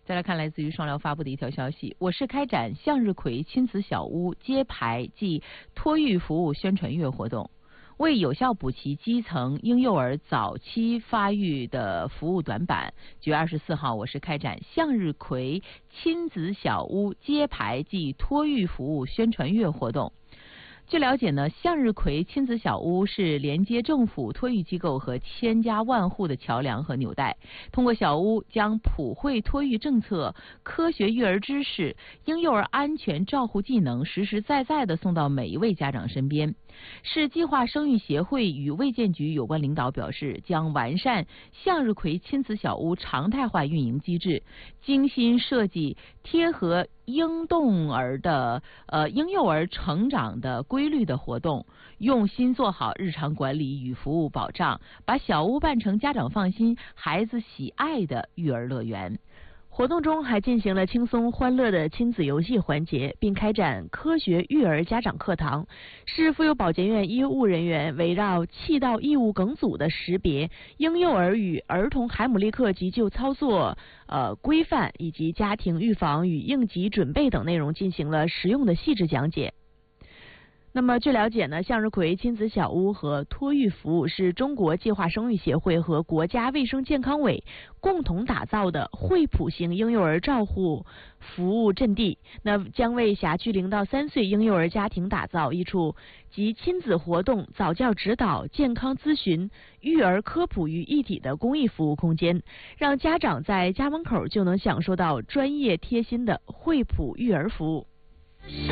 再来看来自于双疗发布的一条消息，我市开展向日葵亲子小屋揭牌暨托育服务宣传月活动，为有效补齐基层婴幼儿早期发育的服务短板，9月24号，我市开展向日葵亲子小屋揭牌暨托育服务宣传月活动。据了解呢，向日葵亲子小屋是连接政府托育机构和千家万户的桥梁和纽带，通过小屋将普惠托育政策、科学育儿知识、婴幼儿安全照护技能实实在在地送到每一位家长身边。市计划生育协会与卫健局有关领导表示，将完善向日葵亲子小屋常态化运营机制，精心设计贴合婴幼儿成长的规律的活动，用心做好日常管理与服务保障，把小屋办成家长放心、孩子喜爱的育儿乐园。 活动中还进行了轻松欢乐的亲子游戏环节，并开展科学育儿家长课堂。市妇幼保健院医务人员围绕气道异物梗阻的识别、婴幼儿与儿童海姆立克急救操作规范以及家庭预防与应急准备等内容进行了实用的细致讲解。那么据了解呢，向日葵亲子小屋和托育服务是中国计划生育协会和国家卫生健康委共同打造的惠普型婴幼儿照护服务阵地，那将为辖区0到3岁婴幼儿家庭打造一处集亲子活动、早教指导、健康咨询、育儿科普于一体的公益服务空间，让家长在家门口就能享受到专业贴心的惠普育儿服务。